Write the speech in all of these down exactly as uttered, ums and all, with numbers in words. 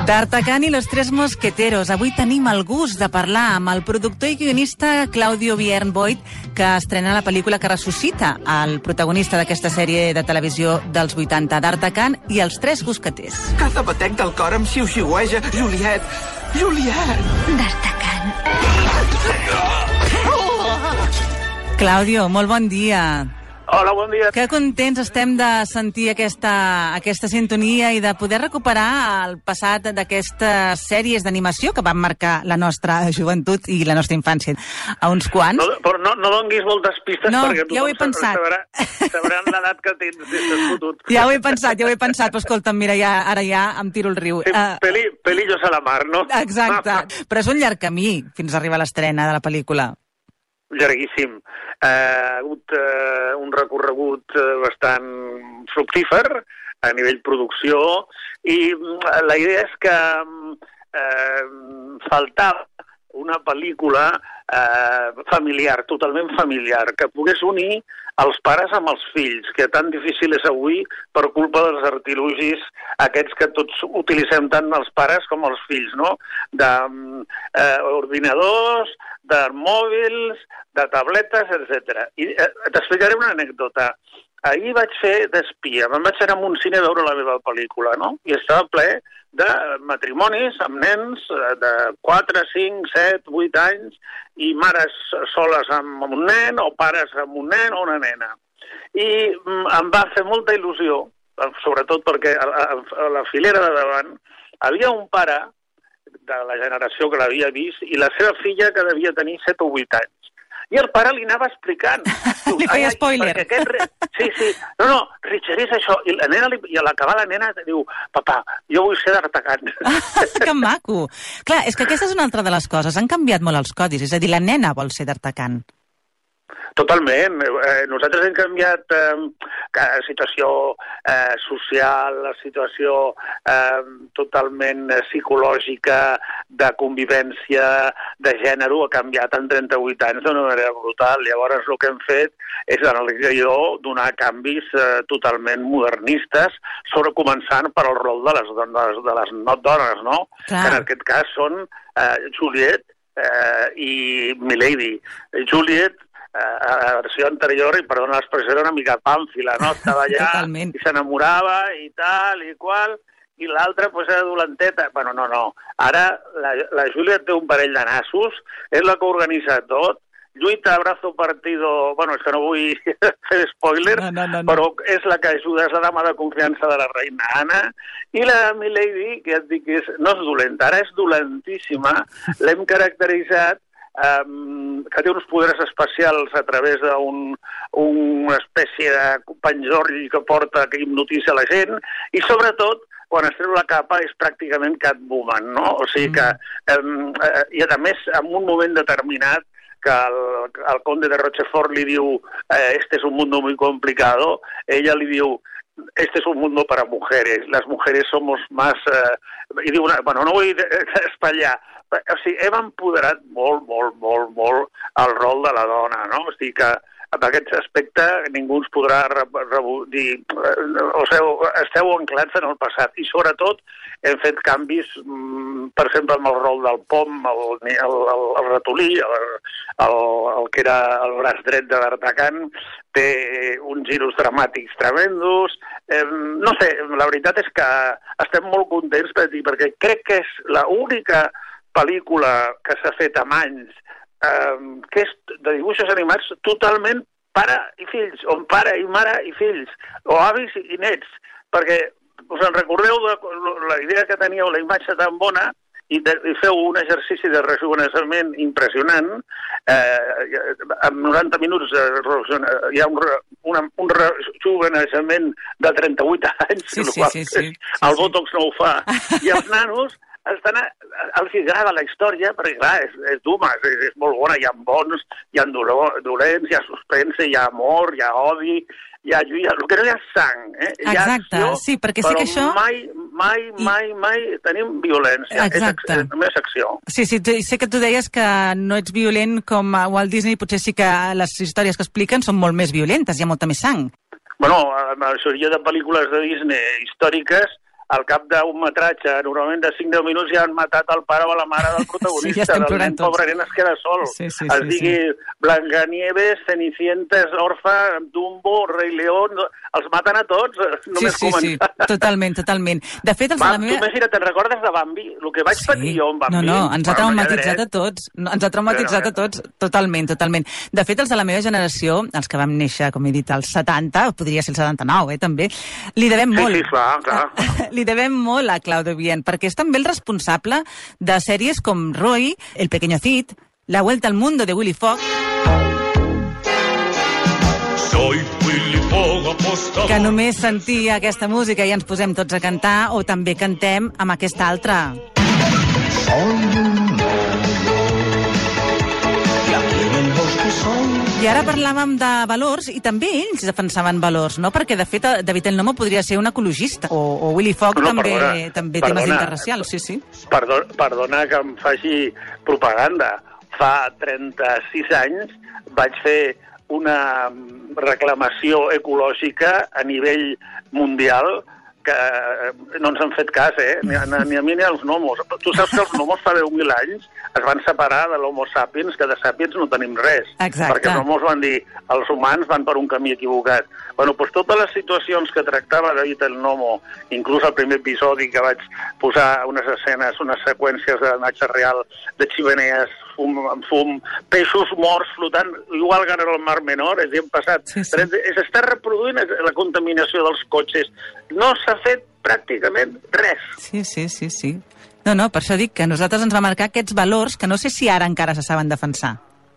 D'Artagnan i los tres mosqueteros. Avui tenim el gust de parlar amb el productor i guionista Claudio Biernboyd, que estrena la pel·lícula que ressuscita el protagonista d'aquesta sèrie de televisió dels vuitanta, D'Artagnan i els tres mosqueters. Cada batec del cor em xiu-xiueja. Juliet! Juliet! D'Artagnan. Claudio, molt bon dia. Hola, bon dia. Que contents estem de sentir aquesta, aquesta sintonia i de poder recuperar el passat d'aquestes sèries d'animació que van marcar la nostra joventut i la nostra infància. A uns quants... No, però no, no donguis moltes pistes no, perquè ja ho he pensat. Sabrà, sabran l'edat que tens des de fotut. Ja ho he pensat, ja ho he pensat, però escolta'm, mira, ja, ara ja em tiro el riu. Sí, uh... peli, pelillos a la mar, no? Exacte, però és un llarg camí fins a arribar a l'estrena de la pel·lícula. Llarguíssim. Eh, ha hagut eh, un recorregut eh, bastant fructífer a nivell producció i eh, la idea és que eh, faltava una pel·lícula eh, familiar, totalment familiar, que pogués unir els pares amb els fills, que tan difícil és avui per culpa dels artilugis aquests que tots utilitzem tant els pares com els fills, no? D'ordinadors, eh, de mòbils, de tabletes, etcètera. I eh, t'explicaré una anècdota. Ahir vaig fer d'espia, me'n vaig anar a un cine a veure la meva pel·lícula, no? I estava ple de matrimonis amb nens de quatre, cinc, set, vuit anys i mares soles amb un nen o pares amb un nen o una nena. I em va fer molta il·lusió, sobretot perquè a la filera de davant havia un pare de la generació que l'havia vist i la seva filla que devia tenir set o vuit anys. I el pare li anava explicant. Li feia spoiler. Re... Sí, sí. No, no, Richard, és això. I, la nena, i a l'acabar la nena diu, papà, jo vull ser d'Artagnan. Que maco. Clar, és que aquesta és una altra de les coses. Han canviat molt els codis. És a dir, la nena vol ser d'Artagnan. Totalment. Eh, nosaltres hem canviat eh, la situació eh, social, la situació eh, totalment psicològica, de convivència, de gènere, ha canviat en trenta-vuit anys d'una manera brutal. Llavors el que hem fet és en el guió donar canvis eh, totalment modernistes, sobre començant per el rol de les, dones, de les not dones, no? Clar. Que en aquest cas són eh, Juliet eh, i Milady. Juliet, a la versió anterior, i perdona l'expressió, era una mica pàmfila, no? Estava allà Totalment. I s'enamorava i tal i qual, i l'altra pues, era dolenteta. Bueno, no, no. Ara la, la Júlia té un parell de nassos, és la que organitza tot, lluita, abrazo, partido... Bueno, és que no vull fer spoiler, no, no, no, no. però és la que ajuda, és la dama de confiança de la reina Anna, i la Milady, que et dic que és, no és dolenta, ara és dolentíssima, l'hem caracteritzat Um, que té uns poders especials a través d'una un, espècie de penjoll que porta, que hipnotitza la gent, i sobretot, quan es treu la capa, és pràcticament Catwoman, no? O sigui que, um, uh, i a més, en un moment determinat, que el, el conde de Rochefort li diu eh, este es un mundo muy complicado, ella li diu este es un mundo para mujeres, las mujeres somos más... Eh, i diu una, bueno, no vull espatllar, o sigui, hem empoderat molt, molt, molt, molt el rol de la dona, no? O sigui que en aquest aspecte ningú ens podrà dir, o sigui, esteu anclats en el passat, i sobretot hem fet canvis, per exemple, amb el rol del Pom, el, el, el, el ratolí, el, el, el que era el braç dret de l'Artagnan, té uns giros dramàtics tremendos. Eh, no sé, la veritat és que estem molt contents per dir, perquè crec que és l'única pel·lícula que s'ha fet amb anys eh, que és de dibuixos animats totalment pare i fills, o pare i mare i fills, o avis i nets, perquè us en recordeu de la idea que teníeu, la imatge tan bona, i, de, i feu un exercici de rejuveneciment impressionant, eh, en noranta minuts de, hi ha un, una, un rejuveneciment de trenta-vuit anys, sí, sí, sí, sí, sí, el sí. Botox no ho fa, i els nanos estan a, els agrada la història, perquè clar, és, és duma, és, és molt bona, hi ha bons, hi ha dolor, dolents, hi ha suspense, hi ha amor, hi ha odi, hi ha lluita, el que no hi ha sang, eh? Hi ha Exacte, acció, sí, perquè sí que això... Però mai, mai, mai, mai tenim violència. Exacte. És, només acció. Sí, sí, sí, sé que tu deies que no ets violent com a Walt Disney, potser sí que les històries que expliquen són molt més violentes, hi ha molta més sang. Bueno, la majoria de pel·lícules de Disney històriques al cap d'un metratge, normalment de cinc a deu minuts, ja han matat el pare o la mare del protagonista. Sí, ja del nen, pobre nen es queda sol. Sí, sí, es sí, digui sí. Blancanieves, Cenicientes, Orfa, Dumbo, Rei León... Els maten a tots, només sí, sí, començar. Sí, totalment, totalment. De fet, els Va, de la meva... Tu, Mesira, te'n recordes de Bambi? El que vaig sí. patir jo amb Bambi... No, no, ens ha bueno, traumatitzat a tots. No, ens ha traumatitzat a tots, totalment, totalment. De fet, els de la meva generació, els que vam néixer, com he dit, als setanta, podria ser el setanta-nou, eh, també, li devem molt. Sí, sí, clar, clar. Li devem molt a Claudio Vierne, perquè és també el responsable de sèries com Roy, El Pequeño Cid, La Vuelta al Mundo de Willy Fogg... Soy Willy Fogg, apostador. Que només sentir aquesta música i ens posem tots a cantar, o també cantem amb aquesta altra. I ara parlàvem de valors, i també ells defensaven valors, no? Perquè, de fet, David el Nomo podria ser un ecologista, o, o Willy Fogg no, també, perdona, també perdona, temes interracials, sí, sí. Perdona, perdona que em faci propaganda. Fa trenta-sis anys vaig fer una reclamació ecològica a nivell mundial que no ens han fet cas, eh? Ni a, ni a mi ni als gnomos. Tu saps que els gnomos fa deu mil anys es van separar de l'homo sapiens, que de sapiens no tenim res. Exacte. Perquè els gnomos van dir els humans van per un camí equivocat. Bueno, doncs totes les situacions que tractava David el Nomo, inclús el primer episodi que vaig posar unes escenes, unes seqüències de natge real, de ximenees, fum, fum, peixos morts flotant, igual que en el Mar Menor, és a dir, hem passat... Sí, sí. S'està reproduint la contaminació dels cotxes. No s'ha fet pràcticament res. Sí, sí, sí, sí. No, no, per això dic que a nosaltres ens va marcar aquests valors que no sé si ara encara se saben defensar.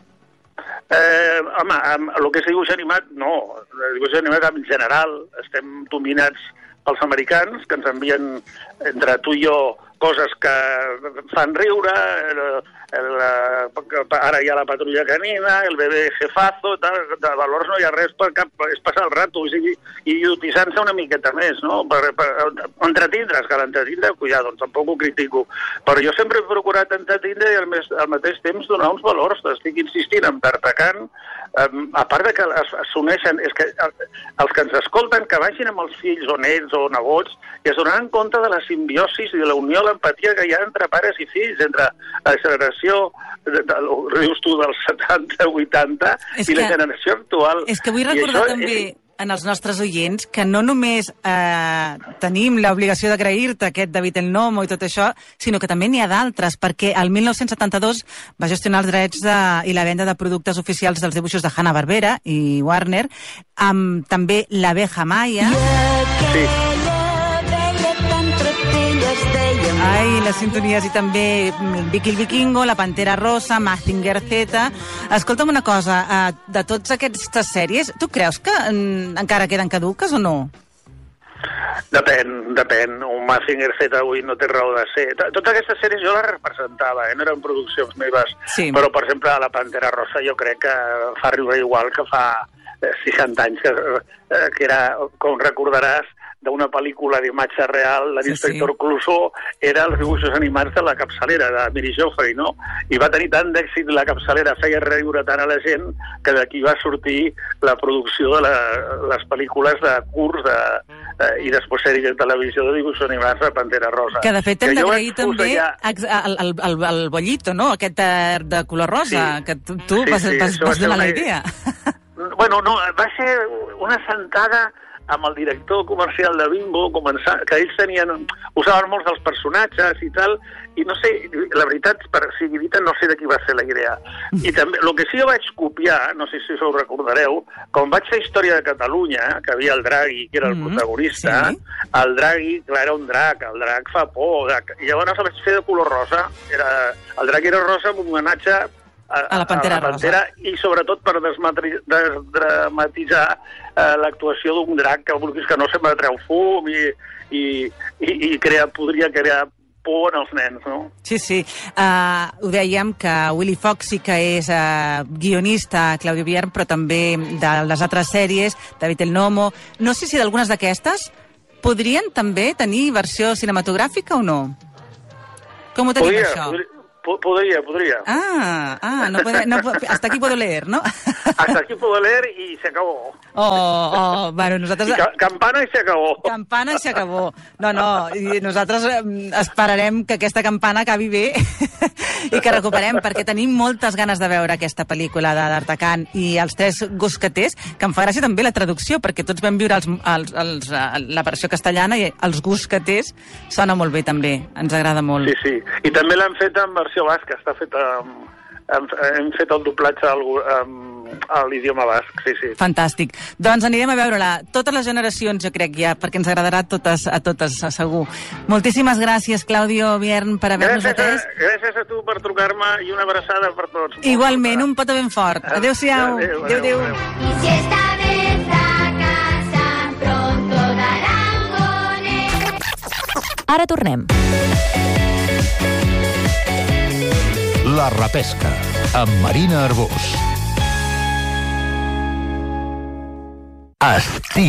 Eh, home, amb el que és dibuix animat, no. El dibuix animat en general estem dominats pels americans, que ens envien entre tu i jo coses que fan riure, el, el, ara hi ha la patrulla canina, el bebè jefazo, tal, de valors no hi ha res, per cap, és passar el rato, i, i idiotitzant-se una miqueta més, no? Per, per entretindre's, que l'entretindre, cuidado, doncs tampoc ho critico, però jo sempre he procurat entretindre i al, mes, al mateix temps donar uns valors, estic insistint en Tartacan, um, a part de que s'uneixen, és que els que ens escolten, que vagin amb els fills o nets o nebots, i es donaran compte de la simbiosis i de la unió, l'empatia que hi ha entre pares i fills, entre la generació, de, de, rius tu, dels setanta, vuitanta, i que, la generació actual. És que vull recordar també és... en els nostres oients que no només eh, tenim l'obligació d'agrair-te aquest David el Nomo i tot això, sinó que també n'hi ha d'altres, perquè el mil nou-cents setanta-dos va gestionar els drets de, i la venda de productes oficials dels dibuixos de Hanna-Barbera i Warner, amb també l'Abeja Maya. Sí. Ai, les sintonies, i també Vicky el Vikingo, La Pantera Rosa, Mazinger Z... Escolta'm una cosa, de totes aquestes sèries, tu creus que encara queden caduques o no? Depèn, depèn. Un Mazinger Z avui no té raó de ser. Totes aquestes sèries jo les representava, eh? No eren produccions meves. Sí. Però, per exemple, La Pantera Rosa jo crec que fa riure igual que fa seixanta anys, que, que era, com recordaràs, d'una pel·lícula d'imatge real, la d'inspector sí, sí. Clouseau, era els dibuixos animats de la capçalera, de Miri Joffrey, no? I va tenir tant d'èxit la capçalera, feia riure tant a la gent, que d'aquí va sortir la producció de la, les pel·lícules de curs de, eh, i després sèries de televisió de dibuixos animats de Pantera Rosa. Que de fet hem d'agrair també ja... el, el, el, el bollito, no? Aquest de color rosa, sí. que tu, tu sí, vas, sí, vas, vas donar una... la idea. Bueno, no, va ser una sentada amb el director comercial de Bimbo, començar, que ells tenien, usaven molts dels personatges i tal, i no sé, la veritat, per civilitat, no sé de qui va ser la idea. I també, el que sí que vaig copiar, no sé si us ho recordareu, quan vaig fer Història de Catalunya, que havia el Draghi, que era el mm-hmm, protagonista, sí. El Draghi, clar, era un drac, el drac fa por, i llavors el vaig fer de color rosa, era, el drac era rosa amb un homenatge a, a la Pantera, a la Pantera Rosa. I sobretot per desdramatitzar eh, l'actuació d'un drac que, que no sempre treu fum i, i, i, i crea, podria crear por en els nens, no? Sí, sí. Uh, ho dèiem que Willy Fogg sí que és uh, guionista, Claudio Vierne, però també de les altres sèries, David el Nomo. No sé si d'algunes d'aquestes podrien també tenir versió cinematogràfica o no? Com ho tenim, podria, això? Podria... Podria, podria. Ah, ah no puede, no, hasta aquí puedo leer, ¿no? Hasta aquí puedo leer y se acabó. Oh, oh, bueno, nosaltres... I ca campana i se acabó. Campana i se acabó. No, no, i nosaltres esperarem que aquesta campana acabi bé i que recuperem, perquè tenim moltes ganes de veure aquesta pel·lícula de d'Artacan i els tres gusqueters, que em fa gràcia també la traducció, perquè tots vam viure els, els, els, la versió castellana i els gusqueters sona molt bé també, ens agrada molt. Sí, sí, i també l'han fet en versió basca, està feta amb... Hem, hem fet el doblatge al, a l'idioma basc, sí, sí. Fantàstic. Doncs anirem a veure-la. Totes les generacions, jo crec, ja, perquè ens agradarà a totes, a totes, segur. Moltíssimes gràcies, Claudio Biern, per haver-nos atès. Gràcies a tu per trucar-me i una abraçada per tots. Igualment, un petó ben fort. Adéu-siau. Adéu, adéu, adéu. Y si esta vez fracasan, pronto darán con él. Ara tornem. La repesca, amb Marina Arbós. Estic.